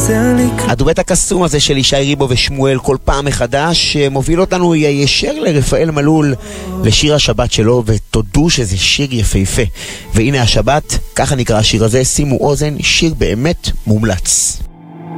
הדואט הקסום הזה של ישי ריבו ושמואל כל פעם מחדש מוביל אותנו ישר לרפאל מלול לשיר השבת שלו, ותודו שזה שיר יפהפה. והנה השבת, ככה נקרא השיר הזה, שימו אוזן, שיר באמת מומלץ.